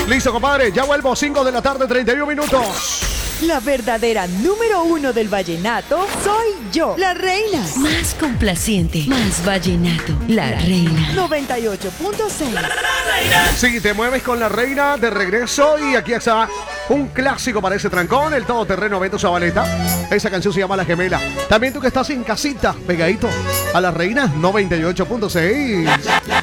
Listo, compadre. Ya vuelvo. 5 de la tarde, 31 minutos. La verdadera número 1 del vallenato soy yo, la reina. Más complaciente, más vallenato, la reina. 98.6. Sí, te mueves con la reina de regreso y aquí está un clásico para ese trancón, el todoterreno Beto Zabaleta. Esa canción se llama La Gemela. También tú que estás en casita, pegadito a la reina 98.6.